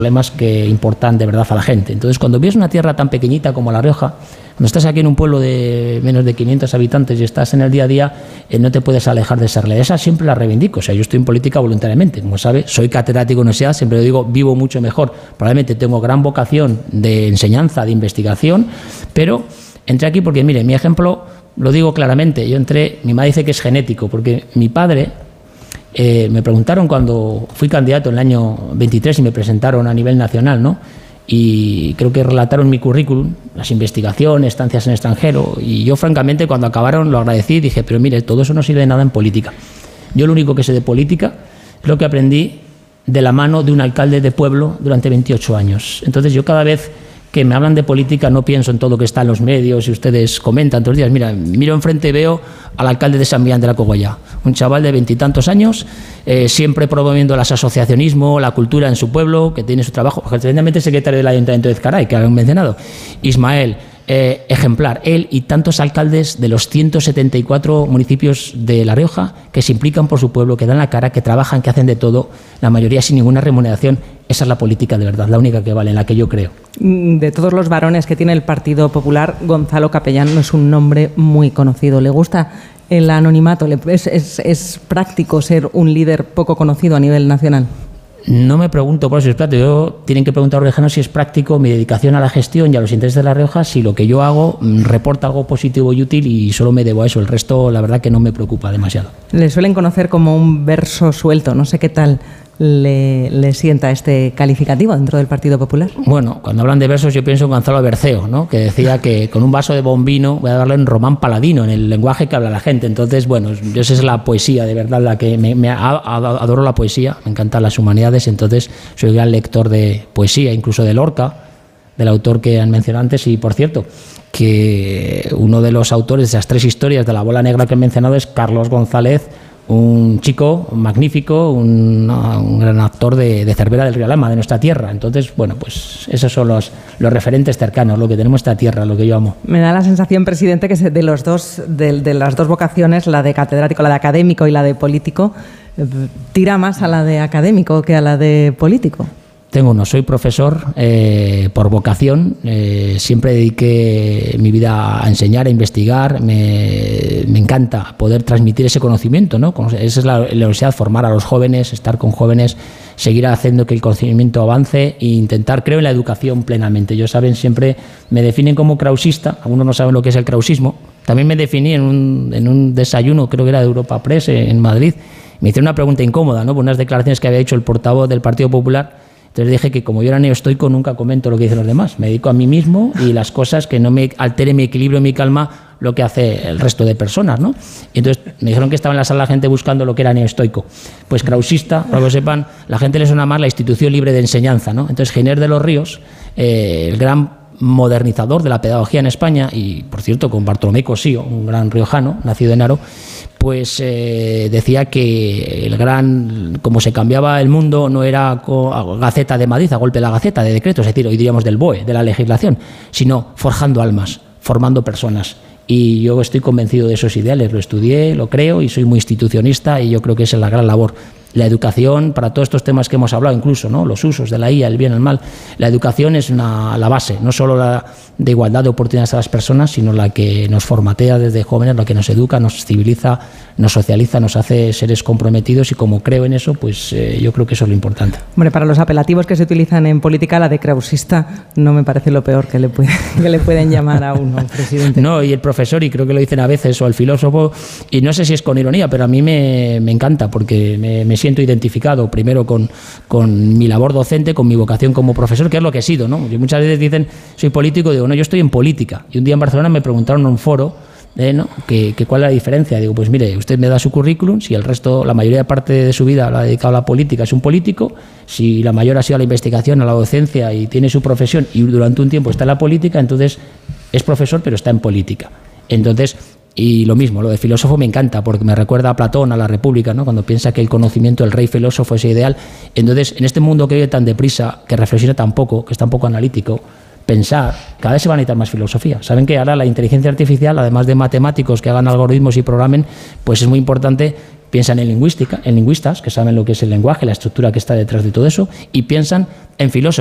problemas que importan de verdad a la gente. Entonces, cuando ves una tierra tan pequeñita como La Rioja, cuando estás aquí en un pueblo de menos de 500 habitantes y estás en el día a día, no te puedes alejar de esa realidad. Esa siempre la reivindico. O sea, yo estoy en política voluntariamente. Como sabe, soy catedrático de universidad, siempre lo digo, vivo mucho mejor. Probablemente tengo gran vocación de enseñanza, de investigación, pero entré aquí porque, mire, mi ejemplo, lo digo claramente, yo entré, mi madre dice que es genético, porque mi padre... me preguntaron cuando fui candidato en el año 23 y me presentaron a nivel nacional, ¿no? Y creo que relataron mi currículum, las investigaciones, estancias en extranjero, y yo francamente cuando acabaron lo agradecí y dije, pero mire, todo eso no sirve de nada en política. Yo lo único que sé de política es lo que aprendí de la mano de un alcalde de pueblo durante 28 años. Entonces yo cada vez que me hablan de política no pienso en todo lo que está en los medios y ustedes comentan todos los días. Mira, miro enfrente y veo al alcalde de San Millán de la Cogolla, un chaval de 20 y tantos años, siempre promoviendo el asociacionismo, la cultura en su pueblo, que tiene su trabajo, recientemente secretario del Ayuntamiento de Ezcaray, que han mencionado, Ismael, ejemplar, él y tantos alcaldes de los 174 municipios de La Rioja que se implican por su pueblo, que dan la cara, que trabajan, que hacen de todo, la mayoría sin ninguna remuneración. Esa es la política de verdad, la única que vale, en la que yo creo. De todos los varones que tiene el Partido Popular, Gonzalo Capellán no es un nombre muy conocido. ¿Le gusta el anonimato? ¿Es práctico ser un líder poco conocido a nivel nacional? No me pregunto por eso es práctico. Tienen que preguntar a los riojanos si es práctico mi dedicación a la gestión y a los intereses de La Rioja, si lo que yo hago reporta algo positivo y útil, y solo me debo a eso. El resto, la verdad, que no me preocupa demasiado. Le suelen conocer como un verso suelto. No sé qué tal le sienta este calificativo dentro del Partido Popular. Bueno, cuando hablan de versos yo pienso en Gonzalo Berceo, ¿no? Que decía que con un vaso de bombino voy a darle en román paladino, en el lenguaje que habla la gente. Entonces, bueno, esa es la poesía, de verdad, la que adoro la poesía, me encantan las humanidades, entonces soy gran lector de poesía, incluso de Lorca, del autor que han mencionado antes. Y, por cierto, que uno de los autores de esas 3 historias de la bola negra que he mencionado es Carlos González, un chico magnífico, un gran actor de Cervera del Río Lama, de nuestra tierra. Entonces, bueno, pues esos son los referentes cercanos, lo que tenemos esta tierra, lo que yo amo. Me da la sensación, presidente, que de las dos vocaciones, la de catedrático, la de académico y la de político, tira más a la de académico que a la de político. Tengo uno, soy profesor por vocación, siempre dediqué mi vida a enseñar, a investigar, me encanta poder transmitir ese conocimiento, ¿no? Esa es la universidad, formar a los jóvenes, estar con jóvenes, seguir haciendo que el conocimiento avance e intentar, creo en la educación plenamente. Ellos saben, siempre me definen como krausista, algunos no saben lo que es el krausismo, también me definí en un desayuno, creo que era de Europa Press en Madrid, me hicieron una pregunta incómoda, ¿no? Por unas declaraciones que había hecho el portavoz del Partido Popular. Entonces dije que como yo era neoestoico nunca comento lo que dicen los demás, me dedico a mí mismo y las cosas que no me altere mi equilibrio, mi calma, lo que hace el resto de personas, ¿no? Y entonces me dijeron que estaba en la sala la gente buscando lo que era neoestoico. Pues krausista, para que lo sepan, la gente le suena más la institución libre de enseñanza, ¿no? Entonces Giner de los Ríos, el gran modernizador de la pedagogía en España, y por cierto con Bartolomé Cosío, un gran riojano, nacido en Haro, pues decía que como se cambiaba el mundo no era a Gaceta de Madrid, a golpe de la Gaceta, de decretos, es decir, hoy diríamos del BOE, de la legislación, sino forjando almas, formando personas. Y yo estoy convencido de esos ideales, lo estudié, lo creo y soy muy institucionista, y yo creo que esa es la gran labor. La educación, para todos estos temas que hemos hablado, incluso, ¿no? Los usos de la IA, el bien, el mal, la educación es la base, no solo la de igualdad de oportunidades a las personas, sino la que nos formatea desde jóvenes, la que nos educa, nos civiliza, nos socializa, nos hace seres comprometidos, y como creo en eso, pues yo creo que eso es lo importante. Hombre, para los apelativos que se utilizan en política, la de krausista no me parece lo peor que le pueden llamar a uno, presidente. No, y el profesor, y creo que lo dicen a veces, o el filósofo, y no sé si es con ironía, pero a mí me encanta, porque me siento identificado primero con mi labor docente, con mi vocación como profesor, que es lo que he sido, ¿no? Y muchas veces dicen, soy político, digo, no, yo estoy en política. Y un día en Barcelona me preguntaron en un foro, ¿no? que cuál es la diferencia. Digo, pues mire, usted me da su currículum, si el resto, la mayoría parte de su vida la ha dedicado a la política, es un político, si la mayor ha sido a la investigación, a la docencia, y tiene su profesión, y durante un tiempo está en la política, entonces es profesor, pero está en política. Entonces, y lo mismo, lo de filósofo me encanta, porque me recuerda a Platón, a la República, ¿no? Cuando piensa que el conocimiento, el rey filósofo, es ideal. Entonces, en este mundo que vive tan deprisa, que reflexiona tan poco, que es tan poco analítico, pensar, cada vez se va a necesitar más filosofía. Saben que ahora la inteligencia artificial, además de matemáticos que hagan algoritmos y programen, pues es muy importante piensan en lingüistas, que saben lo que es el lenguaje, la estructura que está detrás de todo eso, y piensan en filósofos